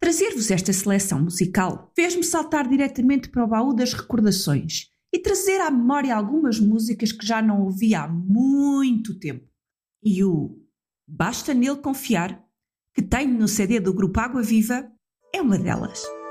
Trazer-vos esta seleção musical fez-me saltar diretamente para o baú das recordações e trazer à memória algumas músicas que já não ouvia há muito tempo. E o Basta Nele Confiar, que tenho no CD do Grupo Água Viva, é uma delas.